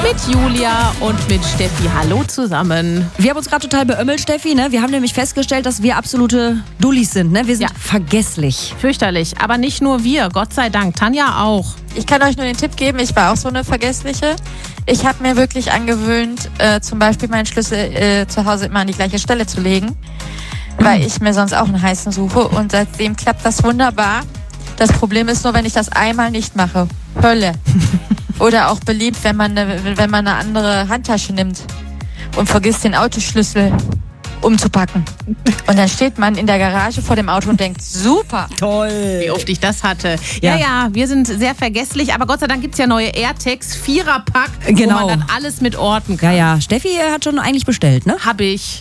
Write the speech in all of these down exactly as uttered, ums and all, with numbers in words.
mit Julia und mit Steffi. Hallo zusammen. Wir haben uns gerade total beömmelt, Steffi. Ne? Wir haben nämlich festgestellt, dass wir absolute Dullis sind. Ne? Wir sind Ja. vergesslich. Fürchterlich. Aber nicht nur wir, Gott sei Dank. Tanja auch. Ich kann euch nur den Tipp geben, ich war auch so eine Vergessliche. Ich habe mir wirklich angewöhnt, äh, zum Beispiel meinen Schlüssel äh, zu Hause immer an die gleiche Stelle zu legen, weil ich mir sonst auch einen heißen suche. Und seitdem klappt das wunderbar. Das Problem ist nur, wenn ich das einmal nicht mache. Hölle. Oder auch beliebt, wenn man, eine, wenn man eine andere Handtasche nimmt und vergisst den Autoschlüssel umzupacken. Und dann steht man in der Garage vor dem Auto und denkt, super. Toll. Wie oft ich das hatte. Ja, Ja. ja, wir sind sehr vergesslich. Aber Gott sei Dank gibt es ja neue AirTags, Viererpack, Genau. wo man dann alles mit orten kann. Ja, ja. Steffi hat schon eigentlich bestellt, ne? Hab ich.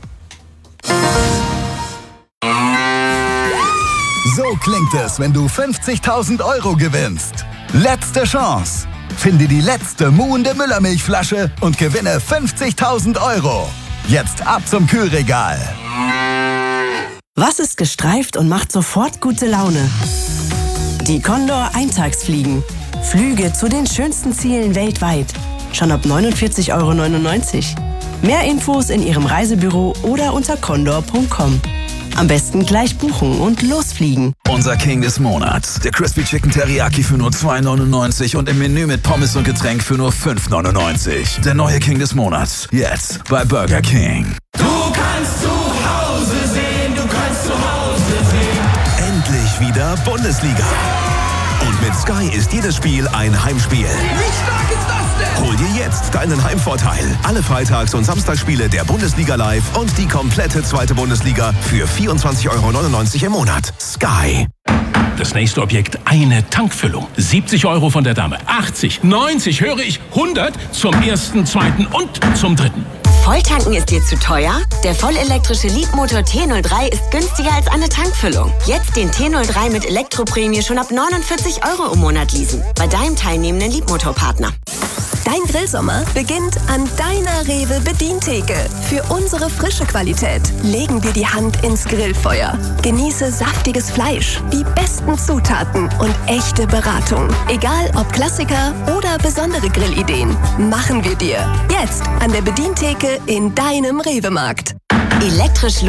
So klingt es, wenn du fünfzigtausend Euro gewinnst. Letzte Chance. Finde die letzte muhende Müllermilchflasche und gewinne fünfzigtausend Euro. Jetzt ab zum Kühlregal. Was ist gestreift und macht sofort gute Laune? Die Condor Eintagsfliegen. Flüge zu den schönsten Zielen weltweit. Schon ab neunundvierzig Euro neunundneunzig. Mehr Infos in Ihrem Reisebüro oder unter condor punkt com. Am besten gleich buchen und losfliegen. Unser King des Monats. Der Crispy Chicken Teriyaki für nur zwei neunundneunzig und im Menü mit Pommes und Getränk für nur fünf neunundneunzig. Der neue King des Monats. Jetzt bei Burger King. Du kannst zu Hause sehen, du kannst zu Hause sehen. Endlich wieder Bundesliga. Und mit Sky ist jedes Spiel ein Heimspiel. Wie stark ist das denn? Hol dir jetzt deinen Heimvorteil. Alle Freitags- und Samstagsspiele der Bundesliga live und die komplette zweite Bundesliga für vierundzwanzig Euro neunundneunzig im Monat. Sky. Das nächste Objekt, eine Tankfüllung. siebzig Euro von der Dame. achtzig, neunzig, höre ich, hundert zum ersten, zweiten und zum dritten. Volltanken ist dir zu teuer? Der vollelektrische Leapmotor T null drei ist günstiger als eine Tankfüllung. Jetzt den T null drei mit Elektroprämie schon ab neunundvierzig Euro im Monat leasen. Bei deinem teilnehmenden Leapmotor-Partner. Dein Grillsommer beginnt an deiner Rewe Bedientheke. Für unsere frische Qualität legen wir die Hand ins Grillfeuer. Genieße saftiges Fleisch, die besten Zutaten und echte Beratung. Egal ob Klassiker oder besondere Grillideen, machen wir dir. Jetzt an der Bedientheke in deinem Rewe-Markt. Elektrisch